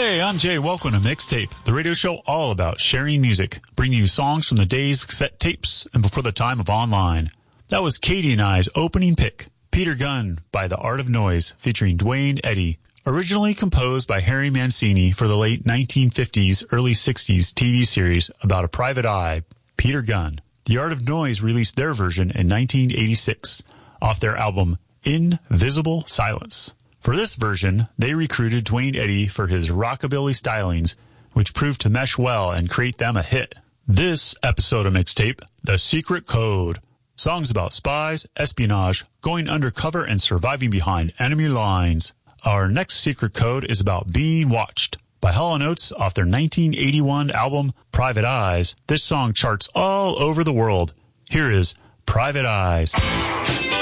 Hey, I'm Jay. Welcome to Mixtape, the radio show all about sharing music, bringing you songs from the days of cassette tapes and before the time of online. That was Katie and I's opening pick, Peter Gunn by The Art of Noise, featuring Duane Eddy. Originally composed by Harry Mancini for the late 1950s, early 60s TV series about a private eye, Peter Gunn. The Art of Noise released their version in 1986 off their album Invisible Silence. For this version, they recruited Duane Eddy for his rockabilly stylings, which proved to mesh well and create them a hit. This episode of Mixtape, The Secret Code. Songs about spies, espionage, going undercover, and surviving behind enemy lines. Our next secret code is about being watched. By Hall & Oates off their 1981 album Private Eyes, this song charts all over the world. Here is Private Eyes.